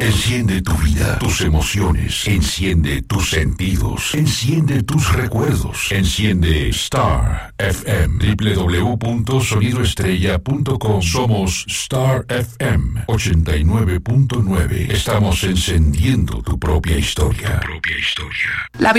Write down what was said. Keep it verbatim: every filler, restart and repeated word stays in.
Enciende tu vida, tus emociones. Enciende tus sentidos. Enciende tus recuerdos. Enciende Star F M. doble u doble u doble u punto sonido estrella punto com. Somos Star F M ochenta y nueve punto nueve. Estamos encendiendo tu propia historia. Tu propia historia. La